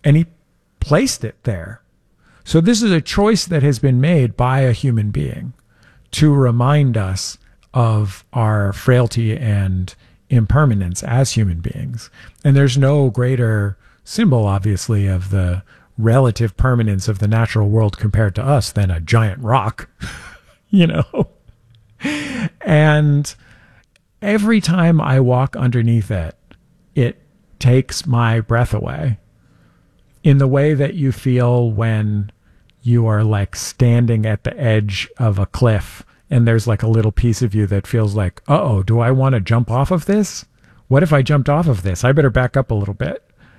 And he placed it there. So this is a choice that has been made by a human being to remind us of our frailty and impermanence as human beings. And there's no greater symbol, obviously, of the relative permanence of the natural world compared to us than a giant rock, you know? And every time I walk underneath it, it takes my breath away in the way that you feel when you are like standing at the edge of a cliff and there's like a little piece of you that feels like, uh-oh, do I want to jump off of this? What if I jumped off of this? I better back up a little bit.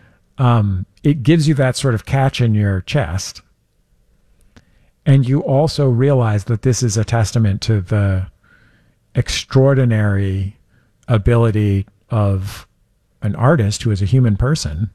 It gives you that sort of catch in your chest. And you also realize that this is a testament to the extraordinary ability of an artist who is a human person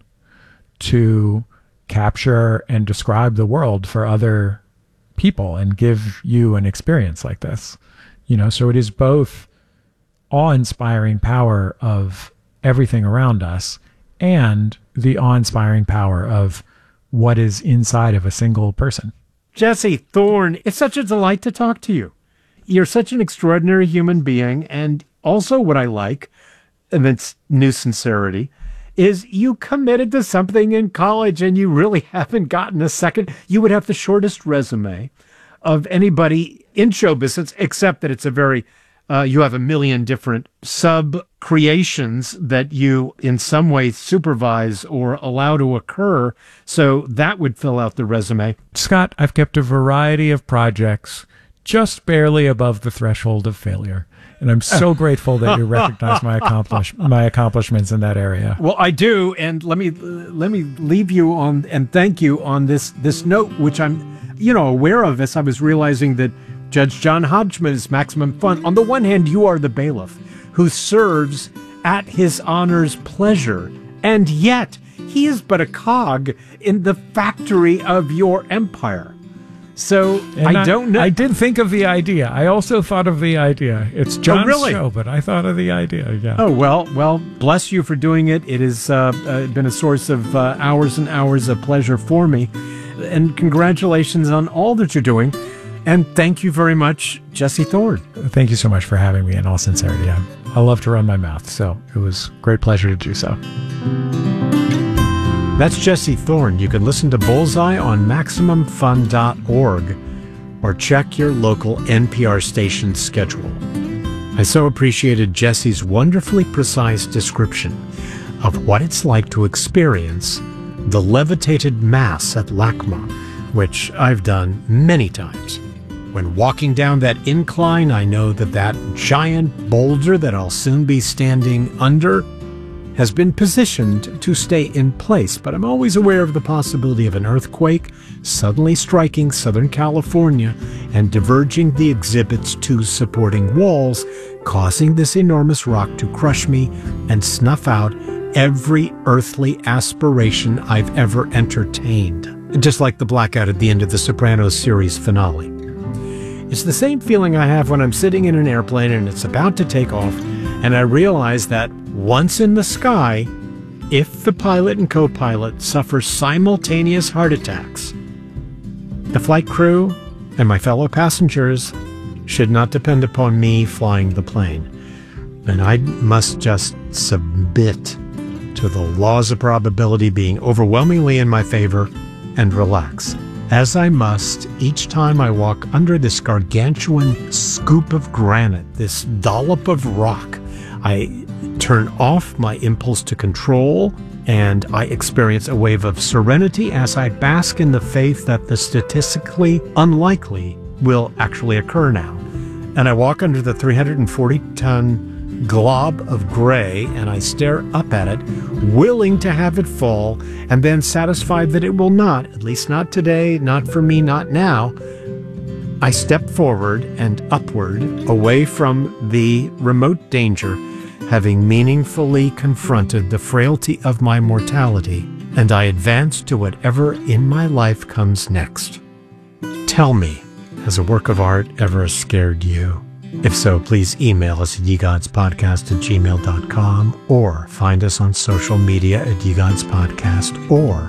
to capture and describe the world for other people and give you an experience like this. You know, so it is both awe-inspiring power of everything around us and the awe-inspiring power of what is inside of a single person. Jesse Thorn, it's such a delight to talk to you. You're such an extraordinary human being, and also what I like, and it's new sincerity, is you committed to something in college and you really haven't gotten a second. You would have the shortest resume of anybody in show business, except that it's a very, you have a million different sub-creations that you in some way supervise or allow to occur. So that would fill out the resume. Scott, I've kept a variety of projects just barely above the threshold of failure. And I'm so grateful that you recognize my accomplishments in that area. Well, I do, and let me leave you on and thank you on this note, which I'm, aware of as I was realizing that Judge John Hodgman is Maximum Fun. On the one hand, you are the bailiff who serves at his honor's pleasure, and yet he is but a cog in the factory of your empire. So I don't know. I did think of the idea. I also thought of the idea. It's John's show, but I thought of the idea. Yeah. Oh, well, bless you for doing it. It has been a source of hours and hours of pleasure for me. And congratulations on all that you're doing. And thank you very much, Jesse Thorn. Thank you so much for having me in all sincerity. I love to run my mouth, so it was a great pleasure to do so. That's Jesse Thorn. You can listen to Bullseye on MaximumFun.org or check your local NPR station schedule. I so appreciated Jesse's wonderfully precise description of what it's like to experience the levitated mass at LACMA, which I've done many times. When walking down that incline, I know that giant boulder that I'll soon be standing under has been positioned to stay in place, but I'm always aware of the possibility of an earthquake suddenly striking Southern California and diverging the exhibit's two supporting walls, causing this enormous rock to crush me and snuff out every earthly aspiration I've ever entertained. Just like the blackout at the end of the Sopranos series finale. It's the same feeling I have when I'm sitting in an airplane and it's about to take off, and I realize that once in the sky, if the pilot and co-pilot suffer simultaneous heart attacks, the flight crew and my fellow passengers should not depend upon me flying the plane. And I must just submit to the laws of probability being overwhelmingly in my favor and relax, as I must each time I walk under this gargantuan scoop of granite, this dollop of rock. I turn off my impulse to control, and I experience a wave of serenity as I bask in the faith that the statistically unlikely will actually occur now. And I walk under the 340-ton glob of gray, and I stare up at it, willing to have it fall, and then satisfied that it will not, at least not today, not for me, not now. I step forward and upward, away from the remote danger, having meaningfully confronted the frailty of my mortality, and I advance to whatever in my life comes next. Tell me, has a work of art ever scared you? If so, please email us at yegodspodcast@gmail.com or find us on social media at yegodspodcast or